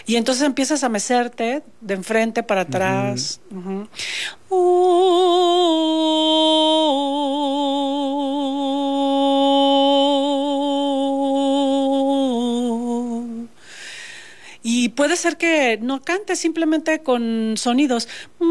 Y entonces empiezas a mecerte de enfrente para atrás. Y puede ser que no cantes, simplemente con sonidos.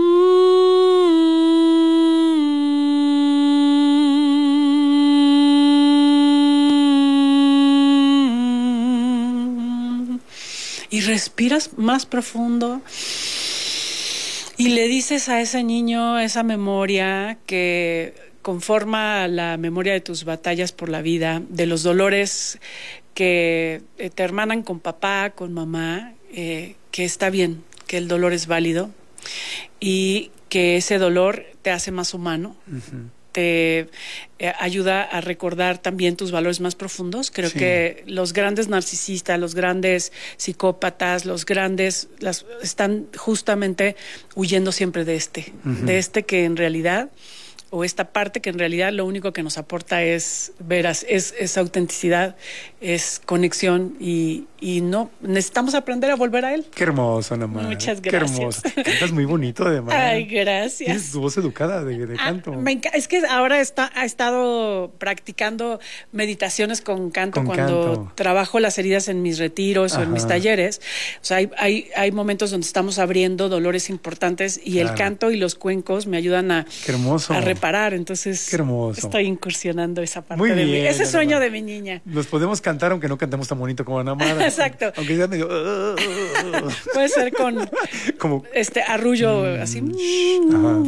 Y respiras más profundo y le dices a ese niño esa memoria que conforma la memoria de tus batallas por la vida, de los dolores que te hermanan con papá, con mamá, que está bien, que el dolor es válido y que ese dolor te hace más humano. Te ayuda a recordar también tus valores más profundos. Creo que los grandes narcisistas, los grandes psicópatas, están justamente huyendo siempre de este que en realidad, o esta parte que en realidad lo único que nos aporta es veras, es autenticidad, es conexión y no necesitamos aprender a volver a él. Qué hermoso, Ana Mar. Muchas Qué gracias. hermoso. Cantas muy bonito, además. Ay, gracias. Tienes tu voz educada de canto. Es que ahora ha estado practicando meditaciones con canto cuando trabajo las heridas en mis retiros o en mis talleres. O sea, hay momentos donde estamos abriendo dolores importantes y el canto y los cuencos me ayudan a reparar. Entonces, qué hermoso. Estoy incursionando esa parte muy de bien, mí. Ese sueño Ana Mar. De mi niña. Nos podemos cantar aunque no cantemos tan bonito como Ana Mar. Exacto. Aunque sea medio... Puede ser con como arrullo así. Ajá.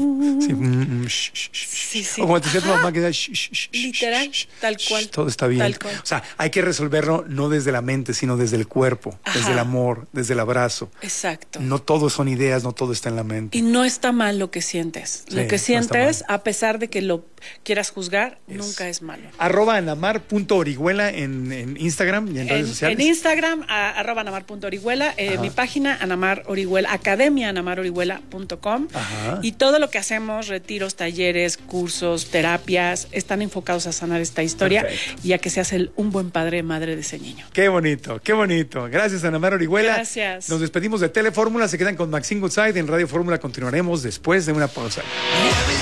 Sí. O como te decía tu mamá que da literal, tal cual. Todo está bien. Tal cual. O sea, hay que resolverlo no desde la mente, sino desde el cuerpo, desde el amor, desde el abrazo. Exacto. No todo son ideas, no todo está en la mente. Y no está mal lo que sientes. Lo que sientes, a pesar de que lo quieras juzgar, nunca es malo. @anamar.orihuela en Instagram y en redes sociales. En Instagram, @anamar.orihuela. Mi página, Anamar Orihuela, Academia AnamarOrihuela.com. Y todo lo que hacemos, retiros, talleres, cursos, terapias, están enfocados a sanar esta historia. Perfecto. Y a que seas un buen padre, madre de ese niño. Qué bonito, qué bonito. Gracias, Anamar Orihuela. Gracias. Nos despedimos de Telefórmula, se quedan con Maxine Goodside. En Radio Fórmula continuaremos después de una pausa.